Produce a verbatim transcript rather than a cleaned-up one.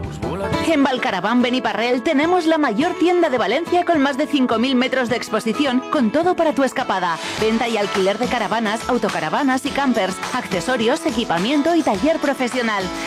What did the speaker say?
En Valcaraván Beniparrell tenemos la mayor tienda de Valencia con más de cinco mil metros de exposición, con todo para tu escapada. Venta y alquiler de caravanas, autocaravanas y campers, accesorios, equipamiento y taller profesional.